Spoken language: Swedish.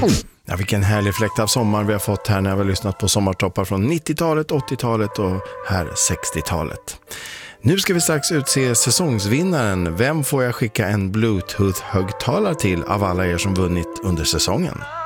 Ja, vilken härlig fläkt av sommar vi har fått här när vi har lyssnat på sommartoppar från 90-talet, 80-talet och här 60-talet. Nu ska vi strax utse säsongsvinnaren. Vem får jag skicka en Bluetooth-högtalare till av alla er som vunnit under säsongen?